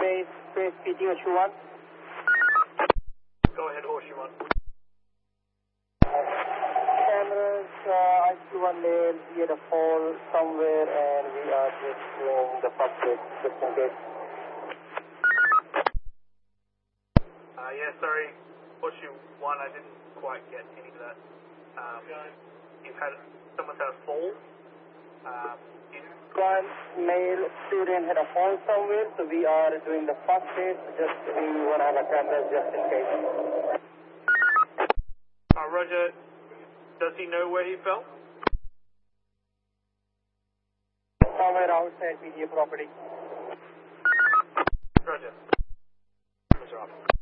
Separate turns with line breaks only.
Space PT Horseshoe 1.
Go ahead, Horseshoe 1.
Cameras, IQ1 mail, we had a fall somewhere and we are just doing the first bit, just in case.
Yeah, sorry, Horseshoe 1, I didn't quite get any of that. Someone's had a fall.
One male student had a fall somewhere, so we are doing the first bit, just we want to have a camera just in case.
Roger, does he know where he fell?
Somewhere outside PTA property.
Roger. Roger.